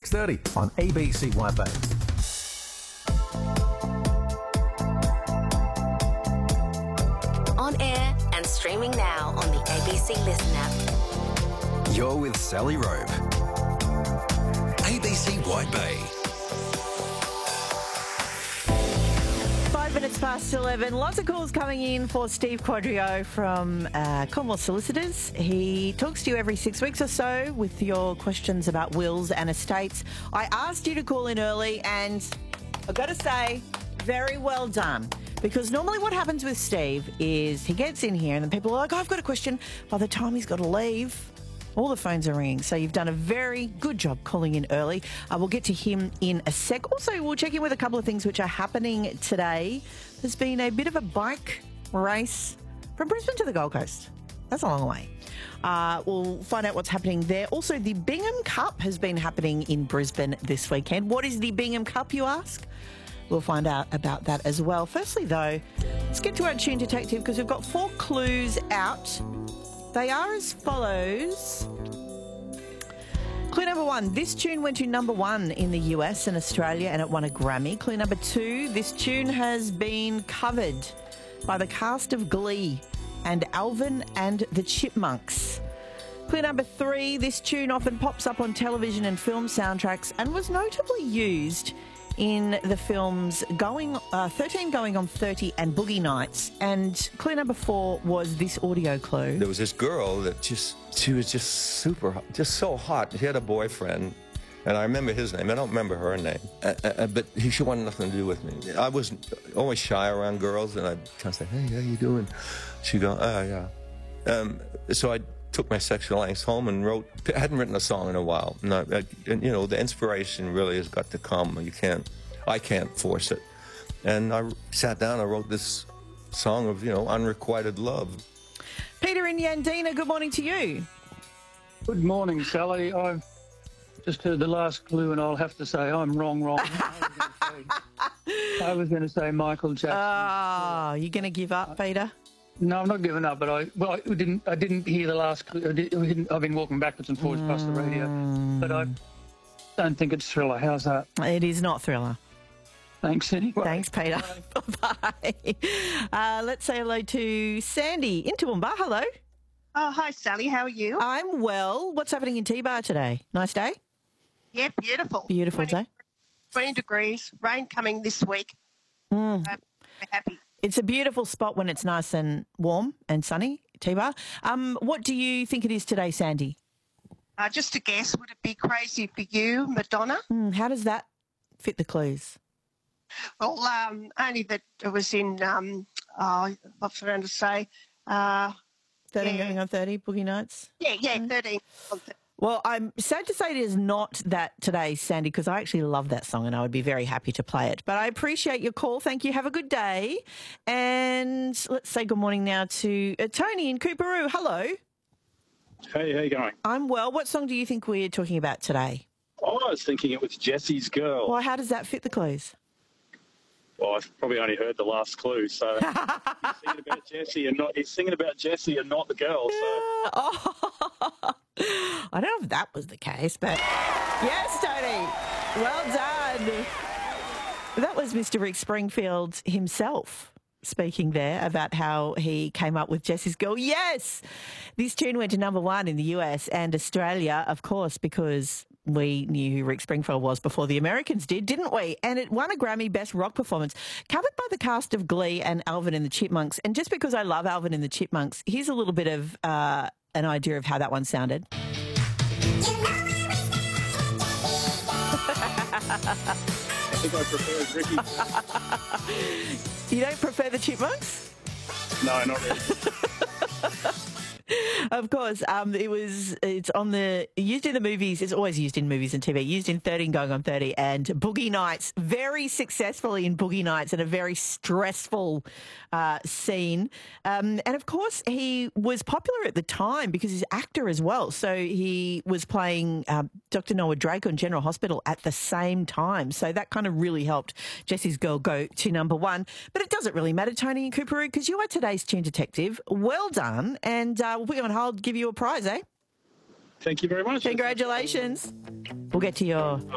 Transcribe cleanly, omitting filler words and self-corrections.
6:30 on ABC White Bay. On air and streaming now on the ABC Listen app. You're with Sally Robe. ABC White Bay. 5 minutes past 11. Lots of calls coming in for Steve Quadrio from Commonwealth Solicitors. He talks to you every 6 weeks or so with your questions about wills and estates. I asked you to call in early and I've got to say, very well done. Because normally what happens with Steve is he gets in here and then people are like, oh, I've got a question. By the time he's got to leave, all the phones are ringing. So you've done a very good job calling in early. We'll get to him in a sec. Also, we'll check in with a couple of things which are happening today. There's been a bit of a bike race from Brisbane to the Gold Coast. That's a long way. We'll find out what's happening there. Also, the Bingham Cup has been happening in Brisbane this weekend. What is the Bingham Cup, you ask? We'll find out about that as well. Firstly, though, let's get to our Tune Detective because we've got 4 clues out. They are as follows. Clue number 1, this tune went to number 1 in the US and Australia and it won a Grammy. Clue number 2, this tune has been covered by the cast of Glee and Alvin and the Chipmunks. Clue number 3, this tune often pops up on television and film soundtracks and was notably used in the films 13 Going on 30 and Boogie Nights. And clue number 4 was this audio clue. There was this girl that she was just super hot, just so hot. She had a boyfriend, and I remember his name. I don't remember her name. But she wanted nothing to do with me. I was always shy around girls, and I'd kind of say, hey, how you doing? She'd go, oh, yeah. So I took my sexual angst home and I hadn't written a song in a while. And you know, the inspiration really has got to come. I can't force it. And I sat down and wrote this song of, unrequited love. Peter in Yandina, good morning to you. Good morning, Sally. I've just heard the last clue and I'll have to say I'm wrong. I was going to say Michael Jackson. Oh, you're going to give up, Peter? No, I'm not giving up, but I didn't hear the last clue. I've been walking backwards and forwards past the radio, but I don't think it's Thriller. How's that? It is not Thriller. Thanks, anyway. Thanks, Peter. Bye. Let's say hello to Sandy in Toowoomba. Hello. Oh, hi, Sally. How are you? I'm well. What's happening in T-Bar today? Nice day? Yeah, beautiful. Beautiful day. 20 degrees, rain coming this week. We're happy. It's a beautiful spot when it's nice and warm and sunny, T-Bar. What do you think it is today, Sandy? Just a guess, would it be Crazy for You, Madonna? How does that fit the clues? Well, only that it was in, I was around to say... 13 Going on 30, Boogie Nights? Yeah, 13 on 30. Well, I'm sad to say it is not that today, Sandy, because I actually love that song and I would be very happy to play it. But I appreciate your call. Thank you. Have a good day. And let's say good morning now to Tony in Cooperoo. Hello. Hey, how you going? I'm well. What song do you think we're talking about today? Oh, I was thinking it was Jesse's Girl. Well, how does that fit the clues? Well, I've probably only heard the last clue, so he's singing about Jesse and not the girl. So. I don't know if that was the case, but yes, Tony, well done. That was Mr. Rick Springfield himself speaking there about how he came up with Jesse's Girl. Yes, this tune went to number 1 in the US and Australia, of course, because we knew who Rick Springfield was before the Americans did, didn't we? And it won a Grammy Best Rock Performance, covered by the cast of Glee and Alvin and the Chipmunks. And just because I love Alvin and the Chipmunks, here's a little bit of an idea of how that one sounded. I think I prefer Ricky. You don't prefer the Chipmunks? No, not really. Of course, it's used in the movies. It's always used in movies and TV. Used in 13 Going on 30 and Boogie Nights. Very successfully in Boogie Nights and a very stressful scene. And of course, he was popular at the time because he's an actor as well. So he was playing Dr. Noah Draco in General Hospital at the same time. So that kind of really helped Jesse's Girl go to number 1. But it doesn't really matter, Tony and Cooperoo, because you are today's Tune Detective. Well done. And we'll put you on hold, give you a prize, eh? Thank you very much. Congratulations. We'll get to your